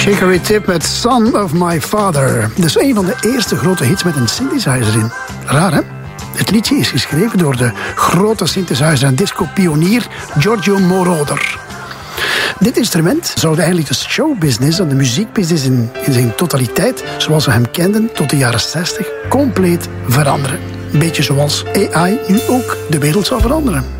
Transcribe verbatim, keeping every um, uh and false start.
Hickory Tip met Son of My Father. Dat is een van de eerste grote hits met een synthesizer in. Raar, hè? Het liedje is geschreven door de grote synthesizer en disco-pionier Giorgio Moroder. Dit instrument zou eigenlijk de showbusiness en de muziekbusiness in, in zijn totaliteit, zoals we hem kenden tot de jaren zestig, compleet veranderen. Een beetje zoals A I nu ook de wereld zou veranderen.